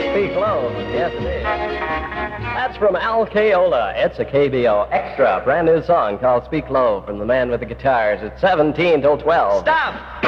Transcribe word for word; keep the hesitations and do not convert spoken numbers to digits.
Speak Low. Yes, it is. That's from Al Kayola. It's a K B O Extra, brand new song called Speak Low from the man with the guitars. It's seventeen till twelve. Stop!